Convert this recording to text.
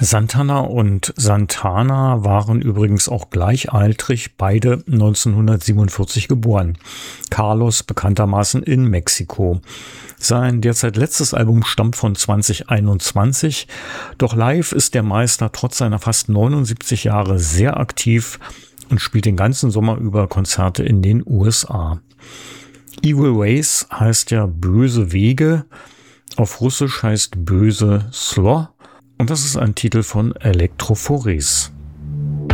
Santana und Santana waren übrigens auch gleichaltrig, beide 1947 geboren. Carlos bekanntermaßen in Mexiko. Sein derzeit letztes Album stammt von 2021, doch live ist der Meister trotz seiner fast 79 Jahre sehr aktiv und spielt den ganzen Sommer über Konzerte in den USA. Evil Ways heißt ja böse Wege, auf Russisch heißt böse Slo. Und das ist ein Titel von Elektrophorez.